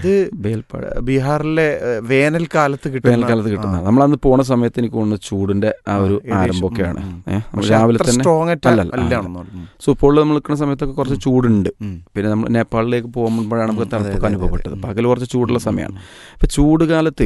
അത് ബീഹാറിലെ വേനൽക്കാലത്ത് കിട്ടുന്ന നമ്മളന്ന് പോണ സമയത്ത് എനിക്ക് തോന്നുന്നു ചൂടിന്റെ ആ ഒരു ആരംഭമൊക്കെയാണ്. രാവിലെ തന്നെ സുപ്പോളിൽ നമ്മൾ നിൽക്കുന്ന സമയത്തൊക്കെ കുറച്ച് ചൂടുണ്ട്. പിന്നെ നമ്മൾ നേപ്പാളിലേക്ക് പോകുമ്പോഴാണ് നമുക്ക് തണുപ്പൊക്കെ അനുഭവപ്പെട്ടത്. പകൽ കുറച്ച് ചൂടുള്ള സമയമാണ്. ഇപ്പം ചൂട് കാലത്ത്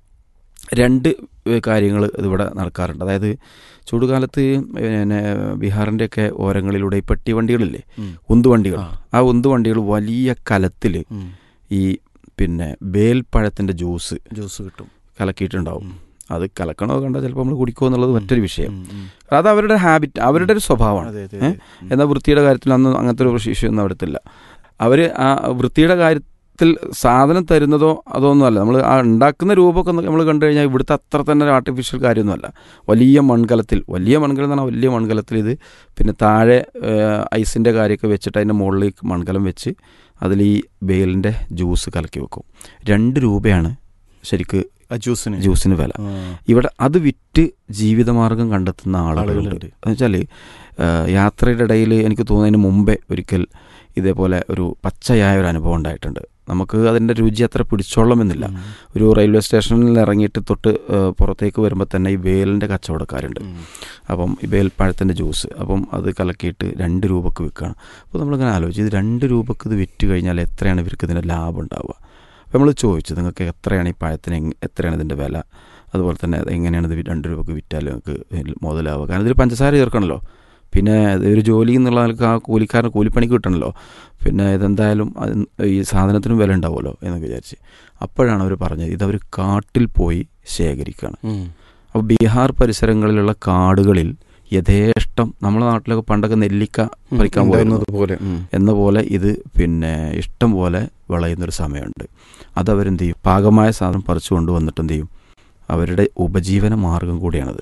രണ്ട് കാര്യങ്ങൾ ഇതിവിടെ നടക്കാറുണ്ട്. അതായത് ചൂടുകാലത്ത് പിന്നെ ബീഹാറിൻ്റെയൊക്കെ ഓരങ്ങളിലൂടെ ഈ പെട്ടി വണ്ടികളില്ലേ, ഉന്തുവണ്ടികൾ, ആ ഉന്തുവണ്ടികൾ വലിയ കലത്തിൽ ഈ പിന്നെ ബേൽപ്പഴത്തിൻ്റെ ജ്യൂസ് കിട്ടും, കലക്കിയിട്ടുണ്ടാവും. അത് കലക്കണോ കണ്ടാൽ ചിലപ്പോൾ നമ്മൾ കുടിക്കുമോ എന്നുള്ളത് മറ്റൊരു വിഷയം. അത് അവരുടെ ഹാബിറ്റ്, അവരുടെ ഒരു സ്വഭാവമാണ്. എന്നാൽ വൃത്തിയുടെ കാര്യത്തിൽ അന്ന് അങ്ങനത്തെ ഒരു ഇഷ്യൂ ഒന്നും അവിടത്തില്ല. അവർ ആ വൃത്തിയുടെ കാര്യത്തിൽ സാധനം തരുന്നതോ അതൊന്നുമല്ല. നമ്മൾ ആ ഉണ്ടാക്കുന്ന രൂപമൊക്കെ നമ്മൾ കണ്ടു കഴിഞ്ഞാൽ ഇവിടുത്തെ അത്ര തന്നെ ഒരു ആർട്ടിഫിഷ്യൽ കാര്യമൊന്നുമല്ല. വലിയ മൺകലത്തിൽ എന്ന് പറഞ്ഞാൽ വലിയ മൺകലത്തിൽ ഇത് പിന്നെ താഴെ ഐസിൻ്റെ കാര്യമൊക്കെ വെച്ചിട്ട് അതിൻ്റെ മുകളിലേക്ക് മൺകലം വെച്ച് അതിൽ ഈ ബേലിൻ്റെ ജ്യൂസ് കലക്കി വെക്കും. 2 രൂപയാണ് ശരിക്ക് ജ്യൂസിന് വില. ഇവിടെ അത് വിറ്റ് ജീവിതമാർഗം കണ്ടെത്തുന്ന ആളുകളുണ്ട്. എന്നുവെച്ചാൽ യാത്രയുടെ ഇടയിൽ എനിക്ക് തോന്നുന്നതിന് മുമ്പേ ഒരിക്കൽ ഇതേപോലെ ഒരു പച്ചയായ ഒരു അനുഭവം ഉണ്ടായിട്ടുണ്ട്. നമുക്ക് അതിൻ്റെ രുചി അത്ര പിടിച്ചോളണമെന്നില്ല. ഒരു റെയിൽവേ സ്റ്റേഷനിൽ ഇറങ്ങിയിട്ട് തൊട്ട് പുറത്തേക്ക് വരുമ്പോൾ തന്നെ ഈ വേലിൻ്റെ കച്ചവടക്കാരുണ്ട്. അപ്പം ഈ വേൽപ്പഴത്തിൻ്റെ ജ്യൂസ്, അപ്പം അത് കലക്കിയിട്ട് 2 രൂപക്ക് വിൽക്കുകയാണ്. അപ്പോൾ നമ്മളിങ്ങനെ ആലോചിച്ച് ഇത് 2 രൂപക്ക് ഇത് വിറ്റ് കഴിഞ്ഞാൽ എത്രയാണ് ഇവർക്ക് ഇതിൻ്റെ ലാഭം ഉണ്ടാവുക? അപ്പോൾ നമ്മൾ ചോദിച്ചു, നിങ്ങൾക്ക് എത്രയാണ് ഈ പഴത്തിന് എത്രയാണ് ഇതിൻ്റെ വില, അതുപോലെ തന്നെ എങ്ങനെയാണ് ഇത് 2 രൂപക്ക് വിറ്റാൽ നിങ്ങൾക്ക് മുതലാവുക? കാരണം ഇതിൽ പഞ്ചസാര ചേർക്കണമല്ലോ, പിന്നെ ഒരു ജോലി എന്നുള്ള ആൾക്ക് ആ കൂലിക്കാരന് കൂലിപ്പണിക്ക് കിട്ടണമല്ലോ, പിന്നെ ഇതെന്തായാലും ഈ സാധനത്തിനും വില ഉണ്ടാവുമല്ലോ എന്നൊക്കെ വിചാരിച്ച്. അപ്പോഴാണ് അവർ പറഞ്ഞത് ഇതവർ കാട്ടിൽ പോയി ശേഖരിക്കുകയാണ്. അപ്പോൾ ബീഹാർ പരിസരങ്ങളിലുള്ള കാടുകളിൽ യഥേഷ്ടം, നമ്മുടെ നാട്ടിലൊക്കെ പണ്ടൊക്കെ നെല്ലിക്ക പറിക്കാൻ പോകുന്നത് പോലെ എന്ന പോലെ ഇത് പിന്നെ ഇഷ്ടം പോലെ വിളയുന്നൊരു സമയമുണ്ട്. അതവരെന്ത് ചെയ്യും, പാകമായ സാധനം പറിച്ചു കൊണ്ടുവന്നിട്ട് എന്ത് ചെയ്യും, അവരുടെ ഉപജീവന മാർഗം കൂടിയാണത്.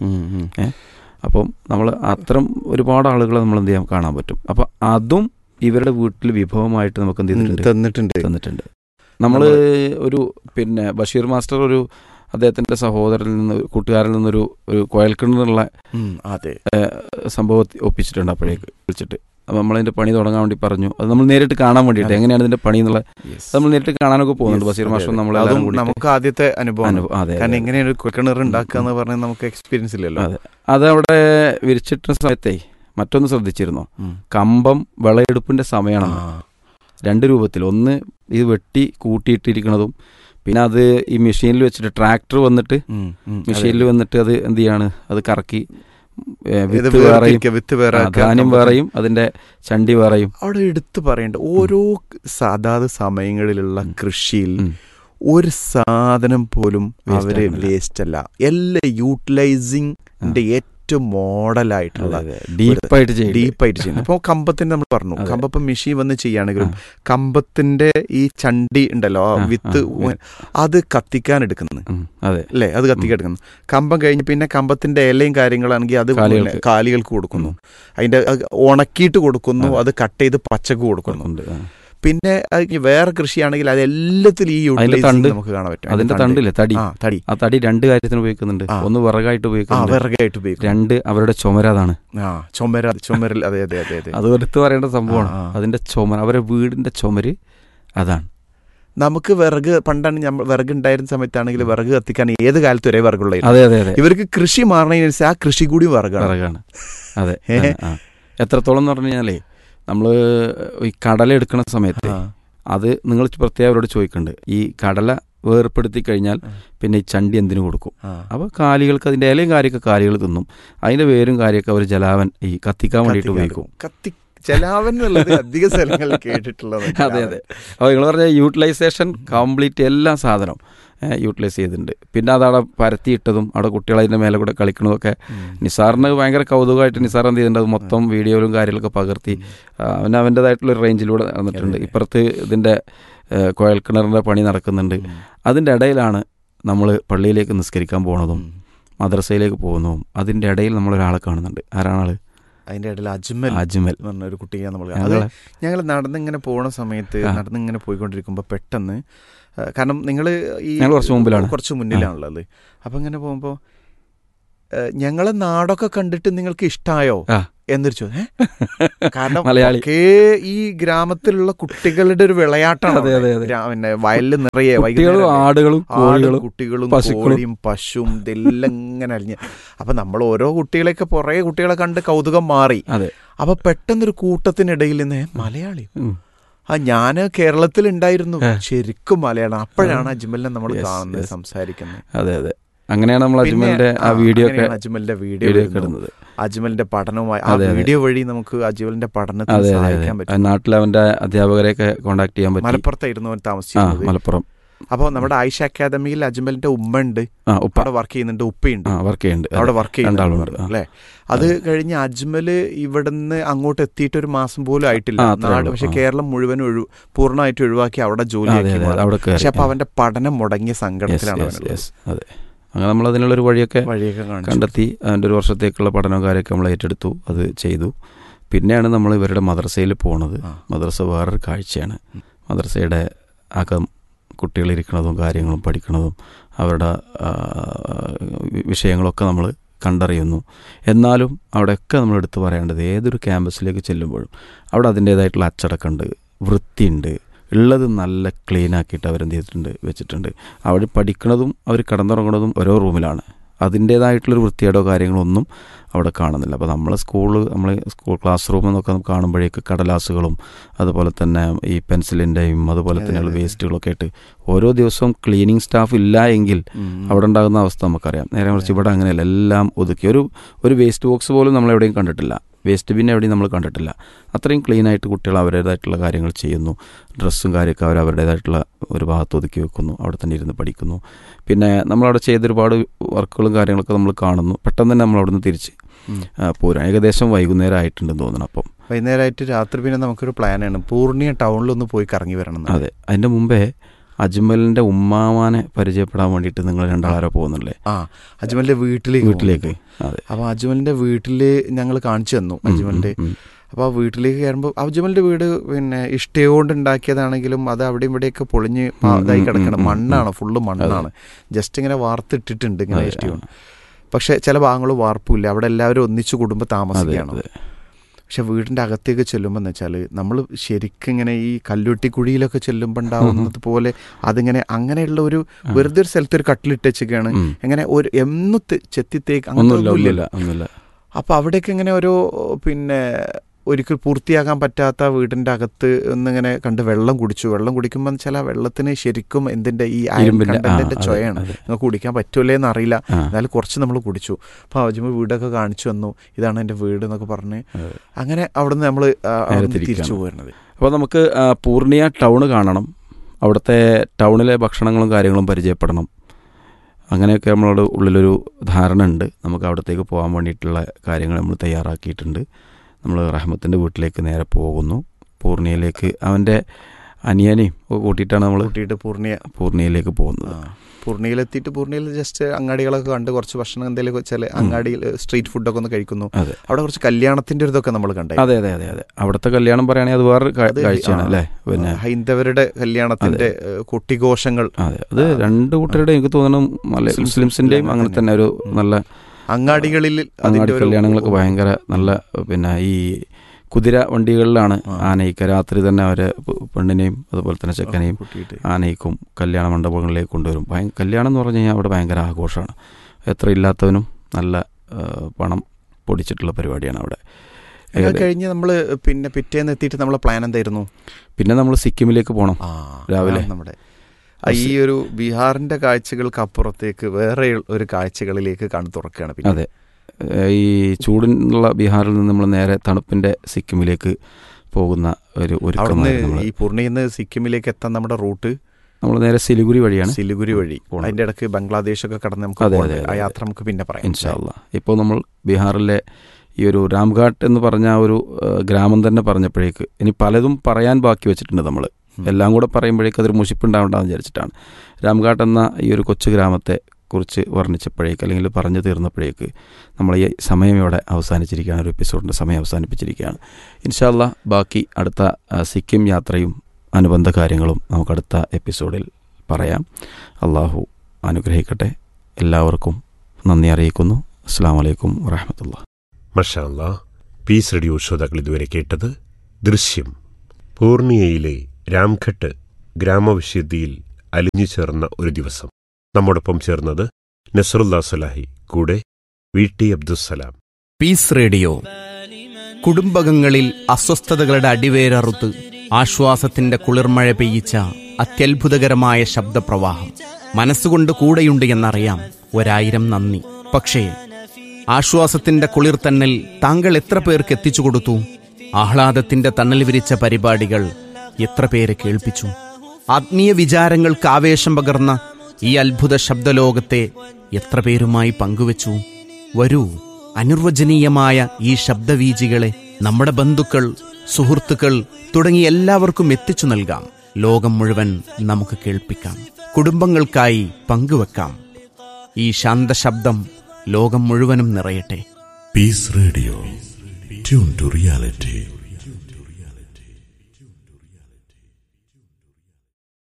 അപ്പം നമ്മൾ അത്തരം ഒരുപാട് ആളുകളെ നമ്മൾ എന്ത് ചെയ്യാൻ കാണാൻ പറ്റും. അപ്പം അതും ഇവരുടെ വീട്ടിൽ വിഭവമായിട്ട് നമുക്ക് എന്ത് ചെയ്തിട്ടുണ്ട്, തന്നിട്ടുണ്ട്. നമ്മൾ ഒരു പിന്നെ ബഷീർ മാസ്റ്റർ ഒരു അദ്ദേഹത്തിൻ്റെ സഹോദരനിൽ നിന്ന്, കൂട്ടുകാരിൽ നിന്നൊരു കുഴൽക്കിണറുള്ള സംഭവം ഒപ്പിച്ചിട്ടുണ്ട്. അപ്പോഴേക്ക് വിളിച്ചിട്ട് അപ്പം നമ്മളതിൻ്റെ പണി തുടങ്ങാൻ വേണ്ടി പറഞ്ഞു. അത് നമ്മൾ നേരിട്ട് കാണാൻ വേണ്ടിയിട്ട് എങ്ങനെയാണ് ഇതിൻ്റെ പണി എന്നുള്ള നമ്മൾ നേരിട്ട് കാണാനൊക്കെ പോകുന്നുണ്ട്. ബഷീർ മാസ്റ്റർ നമുക്ക് ആദ്യത്തെ അനുഭവം, കാരണം എങ്ങനെയാണ് കുഴൽക്കിണർ ഉണ്ടാക്കുക എന്ന് പറഞ്ഞാൽ നമുക്ക് എക്സ്പീരിയൻസ് ഇല്ലല്ലോ. അതവിടെ വിരിച്ചിട്ട സമയത്തേ മറ്റൊന്ന് ശ്രദ്ധിച്ചിരുന്നോ, കമ്പം വിളയെടുപ്പിൻ്റെ സമയമാണ്. 2 രൂപത്തിൽ, ഒന്ന് ഇത് വെട്ടി കൂട്ടിയിട്ടിരിക്കുന്നതും, പിന്നെ അത് ഈ മെഷീനിൽ വെച്ചിട്ട് ട്രാക്ടർ വന്നിട്ട് മെഷീനിൽ വന്നിട്ട് അത് എന്ത് ചെയ്യാണ്, അത് കറക്കി ധാന്യം വേറെയും അതിന്റെ ചണ്ടി വേറെയും. അവിടെ എടുത്തു പറയേണ്ട ഓരോ സാധാരണ സമയങ്ങളിലുള്ള കൃഷിയിൽ ഒരു സാധനം പോലും അവര് വേസ്റ്റ് അല്ല, എല്ലാം യൂട്ടിലൈസിംഗിന്റെ ഏറ്റവും മോഡലായിട്ടുള്ള ഡീപ്പായിട്ട് ചെയ്യുന്നത്. അപ്പോൾ കമ്പത്തിന്റെ നമ്മൾ പറഞ്ഞു, കമ്പപ്പം മെഷീൻ വന്ന് ചെയ്യുകയാണെങ്കിലും കമ്പത്തിന്റെ ഈ ചണ്ടി ഉണ്ടല്ലോ, വിത്ത്, അത് കത്തിക്കാൻ എടുക്കുന്നത് അല്ലേ, അത് കത്തിക്കാൻ എടുക്കുന്നു. കമ്പം കഴിഞ്ഞ് പിന്നെ കമ്പത്തിന്റെ ഇലയും കാര്യങ്ങളാണെങ്കിൽ അത് കാലികൾക്ക് കൊടുക്കുന്നു, അതിന്റെ ഉണക്കിയിട്ട് കൊടുക്കുന്നു, അത് കട്ട് ചെയ്ത് പച്ചക്ക് കൊടുക്കുന്നുണ്ട്. പിന്നെ വേറെ കൃഷിയാണെങ്കിൽ അതെല്ലാത്തിലും ഈ നമുക്ക് കാണാൻ പറ്റും. അതിന്റെ തണ്ടില്ലേ, തടി, ആ തടി 2 കാര്യത്തിന് ഉപയോഗിക്കുന്നുണ്ട്. ഒന്ന് വിറകായിട്ട് ഉപയോഗിക്കുന്നുണ്ട്, 2 അവരുടെ ചുമര. അതാണ് ചുമരൽ. അതെ അതെ അതെ അതെ, അത് എടുത്ത് പറയേണ്ട സംഭവമാണ്. അതിന്റെ ചുമര, അവരുടെ വീടിന്റെ ചുമര് അതാണ്. നമുക്ക് വിറക്, പണ്ടാണ് വിറക് ഉണ്ടായിരുന്ന സമയത്താണെങ്കിൽ വിറക് കത്തിക്കാൻ ഏത് കാലത്ത് ഒരേ വിറകുള്ള. അതെ അതെ അതെ, ഇവർക്ക് കൃഷി മാറണതിനനുസരിച്ച് ആ കൃഷി കൂടി വിറകാണ്. അതെ, എത്രത്തോളം എന്ന് പറഞ്ഞു കഴിഞ്ഞാലേ, നമ്മൾ ഈ കടല എടുക്കുന്ന സമയത്ത് അത് നിങ്ങൾ പ്രത്യേകം അവരോട് ചോദിക്കുന്നുണ്ട്, ഈ കടല വേർപ്പെടുത്തി കഴിഞ്ഞാൽ പിന്നെ ഈ ചണ്ടി എന്തിനു കൊടുക്കും? അപ്പോൾ കാലികൾക്ക് അതിൻ്റെ ഇലയും കാര്യമൊക്കെ കാലികൾ തിന്നും, അതിൻ്റെ വേരും കാര്യമൊക്കെ അവർ ജലാവൻ ഈ കത്തിക്കാൻ വേണ്ടിയിട്ട് ഉപയോഗിക്കും. ജലാവൻ എന്നുള്ളത് അധിക സ്ഥലങ്ങളിൽ കേട്ടിട്ടുള്ളത്. അതെ അതെ, അപ്പോൾ നിങ്ങൾ പറഞ്ഞ യൂട്ടിലൈസേഷൻ കംപ്ലീറ്റ് എല്ലാ സാധനവും യൂട്ടിലൈസ് ചെയ്തിട്ടുണ്ട്. പിന്നെ അതവിടെ പരത്തിയിട്ടതും അവിടെ കുട്ടികൾ അതിൻ്റെ മേലെ കൂടെ കളിക്കുന്നതൊക്കെ നിസാറിന് ഭയങ്കര കൗതുകമായിട്ട് നിസാർ എന്ത് ചെയ്തിട്ടുണ്ട്, അത് മൊത്തം വീഡിയോയിലും കാര്യങ്ങളൊക്കെ പകർത്തി അവൻ്റേതായിട്ടുള്ളൊരു റേഞ്ചിലൂടെ നടന്നിട്ടുണ്ട്. ഇപ്പുറത്ത് ഇതിൻ്റെ കുഴൽക്കിണറിൻ്റെ പണി നടക്കുന്നുണ്ട്. അതിൻ്റെ ഇടയിലാണ് നമ്മൾ പള്ളിയിലേക്ക് നിസ്കരിക്കാൻ പോകുന്നതും മദ്രസയിലേക്ക് പോകുന്നതും. അതിൻ്റെ ഇടയിൽ നമ്മളൊരാളെ കാണുന്നുണ്ട്. ആരാണാള്? അതിൻ്റെ ഇടയിൽ അജ്മൽ പറഞ്ഞ ഒരു കുട്ടിയെ ഞങ്ങൾ നടന്നിങ്ങനെ പോകുന്ന സമയത്ത്, നടന്നിങ്ങനെ പോയിക്കൊണ്ടിരിക്കുമ്പോൾ പെട്ടെന്ന്, കാരണം നിങ്ങൾ ഈ കുറച്ച് മുന്നിലാണുള്ളത്, അപ്പം ഇങ്ങനെ പോകുമ്പോൾ ഞങ്ങളെ നാടൊക്കെ കണ്ടിട്ട് നിങ്ങൾക്ക് ഇഷ്ടമായോ എന്നൊരു ചോദ്യം. കാരണം മലയാളി ഈ ഗ്രാമത്തിലുള്ള കുട്ടികളുടെ ഒരു വിളയാട്ടാണ്. പിന്നെ വയലിൽ നിറയെ ആടുകളും കുട്ടികളും കോഴിയും പശുവും ഇതെല്ലാം ഇങ്ങനെ അലിഞ്ഞ്. അപ്പൊ നമ്മൾ ഓരോ കുട്ടികളെയൊക്കെ പുറകെ കുട്ടികളെ കണ്ട് കൗതുകം മാറി. അപ്പൊ പെട്ടെന്നൊരു കൂട്ടത്തിനിടയിൽ നിന്ന് മലയാളി, ഞാന് കേരളത്തിലുണ്ടായിരുന്നു, ശരിക്കും മലയാളം. അപ്പോഴാണ് അജ്മലിനെ നമ്മൾ കാണുന്നത്, സംസാരിക്കുന്നത്. അതെ അതെ, അങ്ങനെയാണ് നമ്മൾ അജ്മലിന്റെ ആ വീഡിയോ അജ്മലിന്റെ വീഡിയോ ഇടുന്നത്. അജ്മലിന്റെ പഠനവുമായി ആ വീഡിയോ വഴി നമുക്ക് അജ്മലിന്റെ പഠനത്തിൽ സഹായിക്കാൻ പറ്റും. നാട്ടിൽ അവന്റെ അധ്യാപകരെയൊക്കെ കോൺടാക്ട് ചെയ്യാൻ പറ്റും. മലപ്പുറത്തായിരുന്നു അവൻ താമസിക്കുന്നത്. മലപ്പുറം. അപ്പോൾ നമ്മുടെ ആയിഷ അക്കാദമിയിൽ അജ്മലിന്റെ ഉമ്മ ഉണ്ട്, അവിടെ വർക്ക് ചെയ്യുന്നുണ്ട്, ഉപ്പയുണ്ട്, അവിടെ വർക്ക് ചെയ്യുന്നുണ്ട് അല്ലേ. അത് കഴിഞ്ഞ് അജ്മല് ഇവിടുന്ന് അങ്ങോട്ട് എത്തിയിട്ട് ഒരു മാസം പോലും ആയിട്ടില്ല നാട്. പക്ഷെ കേരളം മുഴുവൻ പൂർണ്ണമായിട്ട് ഒഴിവാക്കി അവിടെ ജോലിയാക്കി. പക്ഷെ അപ്പൊ അവന്റെ പഠനം മുടങ്ങിയ സങ്കടത്തിലാണ്. അങ്ങനെ നമ്മൾ അതിനുള്ളൊരു വഴിയൊക്കെ കണ്ടെത്തി അതിൻ്റെ ഒരു വർഷത്തേക്കുള്ള പഠനവും കാര്യമൊക്കെ നമ്മൾ ഏറ്റെടുത്തു, അത് ചെയ്തു. പിന്നെയാണ് നമ്മൾ ഇവരുടെ മദ്രസയിൽ പോണത്. മദ്രസ വേറൊരു കാഴ്ചയാണ്. മദ്രസയുടെ അകം കുട്ടികളിരിക്കുന്നതും കാര്യങ്ങളും പഠിക്കുന്നതും അവരുടെ വിഷയങ്ങളൊക്കെ നമ്മൾ കണ്ടറിയുന്നു. എന്നാലും അവിടെയൊക്കെ നമ്മൾ എടുത്തു പറയേണ്ടത്, ഏതൊരു ക്യാമ്പസിലേക്ക് ചെല്ലുമ്പോഴും അവിടെ അതിൻ്റേതായിട്ടുള്ള അച്ചടക്കമുണ്ട്, വൃത്തിയുണ്ട്, ഉള്ളത് നല്ല ക്ലീൻ ആക്കിയിട്ട് അവരെന്ത് ചെയ്തിട്ടുണ്ട്, വെച്ചിട്ടുണ്ട്. അവർ പഠിക്കുന്നതും അവർ കിടന്നുറങ്ങുന്നതും ഓരോ റൂമിലാണ്. അതിൻ്റേതായിട്ടുള്ളൊരു വൃത്തിയേടോ കാര്യങ്ങളൊന്നും അവിടെ കാണുന്നില്ല. അപ്പോൾ നമ്മൾ സ്കൂൾ ക്ലാസ് റൂം എന്നൊക്കെ നമുക്ക് കാണുമ്പോഴേക്ക് കടലാസുകളും അതുപോലെ തന്നെ ഈ പെൻസിലിൻ്റെയും അതുപോലെ തന്നെയുള്ള വേസ്റ്റുകളൊക്കെ ആയിട്ട് ഓരോ ദിവസവും ക്ലീനിങ് സ്റ്റാഫ് ഇല്ല എങ്കിൽ അവിടെ ഉണ്ടാകുന്ന അവസ്ഥ നമുക്കറിയാം. നേരെ മറിച്ച് ഇവിടെ അങ്ങനെയല്ല, എല്ലാം ഒതുക്കി. ഒരു വേസ്റ്റ് ബോക്സ് പോലും നമ്മളെവിടെയും കണ്ടിട്ടില്ല, വേസ്റ്റ് ബിൻ എവിടെയും നമ്മൾ കണ്ടിട്ടില്ല. അത്രയും ക്ലീനായിട്ട് കുട്ടികൾ അവരുടേതായിട്ടുള്ള കാര്യങ്ങൾ ചെയ്യുന്നു. ഡ്രസ്സും കാര്യമൊക്കെ അവരുടേതായിട്ടുള്ള ഒരു ഭാഗത്ത് ഒതുക്കി വെക്കുന്നു, അവിടെ തന്നെ ഇരുന്ന് പഠിക്കുന്നു. പിന്നെ നമ്മളവിടെ ചെയ്തൊരുപാട് വർക്കുകളും കാര്യങ്ങളൊക്കെ നമ്മൾ കാണുന്നു. പെട്ടെന്ന് തന്നെ നമ്മളവിടുന്ന് തിരിച്ച് പോരാ. ഏകദേശം വൈകുന്നേരം ആയിട്ടുണ്ടെന്ന് തോന്നുന്നു. അപ്പം വൈകുന്നേരമായിട്ട് രാത്രി പിന്നെ നമുക്കൊരു പ്ലാനാണ് പൂർണിയ ടൗണിലൊന്ന് പോയി കറങ്ങി വരണം. അതെ, അതിൻ്റെ മുമ്പേ അജ്മലിന്റെ ഉമ്മാമാനെ പരിചയപ്പെടാൻ വേണ്ടിയിട്ട് നിങ്ങൾ രണ്ടാളാരോ പോകുന്നുണ്ടല്ലേ? അജ്മലിന്റെ വീട്ടിലേക്ക്. അതെ. അപ്പോൾ അജ്മലിന്റെ വീട്ടില് ഞങ്ങൾ കാണിച്ചു തന്നു അജ്മലിന്റെ. അപ്പോൾ ആ വീട്ടിലേക്ക് കയറുമ്പോൾ അജ്മലിന്റെ വീട് പിന്നെ ഇഷ്ടിക കൊണ്ട് ഉണ്ടാക്കിയതാണെങ്കിലും അത് അവിടെയും ഇവിടെയൊക്കെ പൊളിഞ്ഞ് ഇതായി കിടക്കണം. മണ്ണാണ്, ഫുള്ള് മണ്ണാണ്. ജസ്റ്റ് ഇങ്ങനെ വാർത്തിട്ടിട്ടുണ്ട് ഇങ്ങനെ ഇഷ്ടിക കൊണ്ട്. പക്ഷെ ചില ഭാഗങ്ങൾ വാർപ്പില്ല. അവിടെ എല്ലാവരും ഒന്നിച്ചു കുടുംബം താമസിക്കുകയാണ്. പക്ഷെ വീടിൻ്റെ അകത്തേക്ക് ചെല്ലുമ്പോൾ എന്ന് വെച്ചാൽ നമ്മൾ ശരിക്കും ഇങ്ങനെ ഈ കല്ലുട്ടിക്കുഴിയിലൊക്കെ ചെല്ലുമ്പോൾ ഉണ്ടാവുന്നത് പോലെ അതിങ്ങനെ അങ്ങനെയുള്ള ഒരു വെറുതെ ഒരു സ്ഥലത്ത് ഒരു കട്ടിലിട്ട് വെച്ചൊക്കെയാണ്. എങ്ങനെ ഒരു ചെത്തിത്തേക്ക് അങ്ങനെയൊന്നുമില്ല. അപ്പോൾ അവിടെയൊക്കെ ഇങ്ങനെ ഓരോ പിന്നെ ഒരിക്കൽ പൂർത്തിയാക്കാൻ പറ്റാത്ത വീടിൻ്റെ അകത്ത് ഒന്നിങ്ങനെ കണ്ട് വെള്ളം കുടിക്കുമ്പോൾ ചില വെള്ളത്തിന് ശരിക്കും എന്തിൻ്റെ ഈ അയർകണ്ടന്റിന്റെ ചൊയാണ്. നിങ്ങൾക്ക് കുടിക്കാൻ പറ്റൂലേ എന്നറിയില്ല, എന്നാലും കുറച്ച് നമ്മൾ കുടിച്ചു. അപ്പോൾ അജ്മൽ വീടൊക്കെ കാണിച്ചു വന്നു, ഇതാണ് എൻ്റെ വീട് എന്നൊക്കെ പറഞ്ഞ് അങ്ങനെ അവിടെ നിന്ന് നമ്മൾ തിരിച്ചു പോരുന്നത്. അപ്പോൾ നമുക്ക് പൂർണിയ ടൗൺ കാണണം, അവിടുത്തെ ടൗണിലെ ഭക്ഷണങ്ങളും കാര്യങ്ങളും പരിചയപ്പെടണം. അങ്ങനെയൊക്കെ നമ്മളോട് ഉള്ളിലൊരു ധാരണ ഉണ്ട്. നമുക്ക് അവിടത്തേക്ക് പോകാൻ വേണ്ടിയിട്ടുള്ള കാര്യങ്ങൾ നമ്മൾ തയ്യാറാക്കിയിട്ടുണ്ട്. നമ്മൾ റഹ്മത്തിൻ്റെ വീട്ടിലേക്ക് നേരെ പോകുന്നു. പൂർണിയയിലേക്ക് അവൻ്റെ അനിയനെയും കൂട്ടിയിട്ടാണ് നമ്മൾ പൂർണിയയിലേക്ക് പോകുന്നത്. പൂർണിയയിലെത്തിയിട്ട് പൂർണിയയിൽ ജസ്റ്റ് അങ്ങാടികളൊക്കെ കണ്ട് കുറച്ച് ഭക്ഷണം എന്തെങ്കിലും ചില അങ്ങാടിയിൽ സ്ട്രീറ്റ് ഫുഡൊക്കെ ഒന്ന് കഴിക്കുന്നു. അവിടെ കുറച്ച് കല്യാണത്തിൻ്റെ ഒരു ഇതൊക്കെ നമ്മൾ കണ്ടു. അതെ. അവിടുത്തെ കല്യാണം പറയുകയാണെങ്കിൽ അത് വേറൊരു കാഴ്ചയാണ് അല്ലേ. പിന്നെ ഹൈന്ദവരുടെ കല്യാണത്തിൻ്റെ കൊട്ടിഘോഷങ്ങൾ, അതെ, അത് രണ്ട് കൂട്ടരുടെ എനിക്ക് തോന്നുന്നു മുസ്ലിംസിൻ്റെയും അങ്ങനെ തന്നെ ഒരു നല്ല അങ്ങാടി കല്യാണങ്ങളൊക്കെ ഭയങ്കര നല്ല. പിന്നെ ഈ കുതിര വണ്ടികളിലാണ് ആനയിക്കുക. രാത്രി തന്നെ അവരെ പെണ്ണിനെയും അതുപോലെ തന്നെ ചെക്കനെയും ആനയിക്കും, കല്യാണ മണ്ഡപങ്ങളിലേക്ക് കൊണ്ടുവരും. കല്യാണം എന്ന് പറഞ്ഞു കഴിഞ്ഞാൽ അവിടെ ഭയങ്കര ആഘോഷമാണ്. എത്ര ഇല്ലാത്തവനും നല്ല പണം പൊടിച്ചിട്ടുള്ള പരിപാടിയാണ് അവിടെ. കഴിഞ്ഞ് നമ്മൾ പിന്നെ പിറ്റേന്ന് എത്തിയിട്ട് നമ്മളെ പ്ലാൻ എന്തായിരുന്നു? പിന്നെ നമ്മൾ സിക്കിമിലേക്ക് പോകണം രാവിലെ. നമ്മുടെ ഈ ഒരു ബീഹാറിന്റെ കാഴ്ചകൾക്ക് അപ്പുറത്തേക്ക് വേറെ ഒരു കാഴ്ചകളിലേക്ക് കണ്ണു തുറക്കുകയാണ്. അതെ, ഈ ചൂടിനുള്ള ബീഹാറിൽ നിന്ന് നമ്മൾ നേരെ തണുപ്പിന്റെ സിക്കിമിലേക്ക് പോകുന്ന ഒരു ഈ പൂർണിയിൽ നിന്ന് സിക്കിമിലേക്ക് എത്താൻ നമ്മുടെ റൂട്ട് നമ്മൾ നേരെ സിലിഗുരി വഴിയാണ്. സിലിഗുരി വഴി അതിൻ്റെ ഇടയ്ക്ക് ബംഗ്ലാദേശൊക്കെ കടന്ന് നമുക്ക് ആ യാത്ര നമുക്ക് പിന്നെ പറയാം ഇൻഷാ അല്ലാ. ഇപ്പോൾ നമ്മൾ ബീഹാറിലെ ഈ ഒരു രാംഘാട്ട് എന്ന് പറഞ്ഞ ഒരു ഗ്രാമം തന്നെ പറഞ്ഞപ്പോഴേക്ക് ഇനി പലതും പറയാൻ ബാക്കി വെച്ചിട്ടുണ്ട്. നമ്മൾ എല്ലാം കൂടെ പറയുമ്പോഴേക്ക് അതൊരു മുഷിപ്പുണ്ടാവണ്ടെന്ന് വിചാരിച്ചിട്ടാണ്. രാംഘാട്ട് എന്ന ഈ ഒരു കൊച്ചു ഗ്രാമത്തെ കുറിച്ച് വർണ്ണിച്ചപ്പോഴേക്ക് അല്ലെങ്കിൽ പറഞ്ഞു തീർന്നപ്പോഴേക്ക് നമ്മൾ ഈ സമയം ഇവിടെ അവസാനിച്ചിരിക്കുകയാണ്. ഒരു എപ്പിസോഡിൻ്റെ സമയം അവസാനിപ്പിച്ചിരിക്കുകയാണ്. ഇൻഷാ അല്ലാ ബാക്കി അടുത്ത സിക്കിം യാത്രയും അനുബന്ധ കാര്യങ്ങളും നമുക്കടുത്ത എപ്പിസോഡിൽ പറയാം. അള്ളാഹു അനുഗ്രഹിക്കട്ടെ. എല്ലാവർക്കും നന്ദി അറിയിക്കുന്നു. അസ്സലാമു അലൈക്കും വറഹ്മത്തുള്ളാഹി. മാഷാ അല്ലാഹ്. പീസ് റേഡിയോ ശ്രോതാക്കൾ ഇതുവരെ കേട്ടത് ദൃശ്യം. പൂർണിയയിലെ രാംഘട്ട് ഗ്രാമവിശുദ്ധിയിൽ അലിഞ്ഞു ചേർന്ന ഒരു ദിവസം. നമ്മോടൊപ്പം ചേർന്നത് നസറുല്ലാ സലാഹി, കൂടെ വി.ടി. അബ്ദുസ്സലാം. പീസ് റേഡിയോ കുടുംബകങ്ങളിൽ അസ്വസ്ഥതകളുടെ അടിവേരറുത്ത് ആശ്വാസത്തിന്റെ കുളിർമഴ പെയ്യിച്ച അത്യത്ഭുതകരമായ ശബ്ദപ്രവാഹം. മനസ്സുകൊണ്ട് കൂടെയുണ്ട് എന്നറിയാം, 1000 നന്ദി. പക്ഷേ ആശ്വാസത്തിന്റെ കുളിർ തന്നൽ താങ്കൾ എത്ര പേർക്ക് എത്തിച്ചു കൊടുത്തു? ആഹ്ലാദത്തിന്റെ തണൽ വിരിച്ച പരിപാടികൾ എത്ര പേരെ കേൾപ്പിച്ചു? ആത്മീയ വിചാരങ്ങൾക്ക് ആവേശം പകർന്ന ഈ അത്ഭുത ശബ്ദലോകത്തെ എത്ര പേരുമായി പങ്കുവച്ചു? വരൂ, അനിർവചനീയമായ ഈ ശബ്ദവീചികളെ നമ്മുടെ ബന്ധുക്കൾ, സുഹൃത്തുക്കൾ തുടങ്ങി എല്ലാവർക്കും എത്തിച്ചു നൽകാം. ലോകം മുഴുവൻ നമുക്ക് കേൾപ്പിക്കാം, കുടുംബങ്ങൾക്കായി പങ്കുവെക്കാം. ഈ ശാന്തശബ്ദം ലോകം മുഴുവനും നിറയട്ടെ. Piece radio, tune to reality.